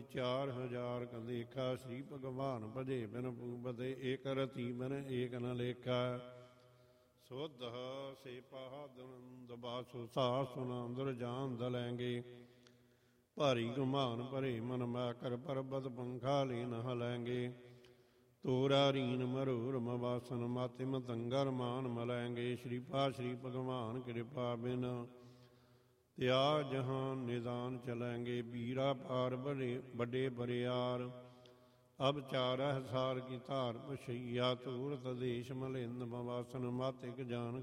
4000 ਕਲੇਖਾ। ਸ਼੍ਰੀ ਭਗਵਾਨ ਭਜੇ ਬਿਨ ਭੂਪਤੇ, ਏਕ ਰਤੀ ਬਿਨ ਏਕ ਨ ਲੇਖਾ। ਸੁਧ ਸੇ ਪਹਾਦੁਰੰਦ ਬਾਸੁ, ਸਾਹ ਸੁਨਾਂਦਰ ਜਾਨ ਦਲੈਂਗੇ। ਭਾਰੀ ਗੁਮਾਨ ਭਰੇ ਮਨ ਮੈਂ, ਕਰ ਪਰਬਤ ਪੰਖਾ ਲੇ ਨ ਹਲੈਂਗੇ। ਤੋਰਾ ਰੀਨ ਮਰੂਰ ਮਵਾਸਨ, ਮਾਤੇ ਮਤੰਗਰ ਮਾਨ ਮਲੈਂਗੇ। ਸ਼੍ਰੀ ਭਗਵਾਨ ਕਿਰਪਾ ਬਿਨ, ਤਿਆ ਜਹਾਨ ਨਿਦਾਨ ਚਲੈਂਗੇ। ਵੀਰਾ ਪਾਰ ਵੱਡੇ ਬਰਿਆਰ, ਅਬ ਚਾਰਹ ਸਾਰ ਕੀ ਧਾਰ ਪਸ਼ਈਆ। ਤੂਰਤ ਦੇਸ਼ ਮਲਿੰਦ ਮਵਾਸਨ, ਮਾਤਿਕ ਜਾਨ